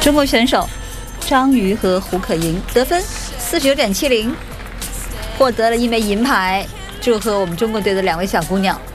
中国选手张瑜和胡可盈得分49.70，获得了1枚银牌。祝贺我们中国队的2位小姑娘。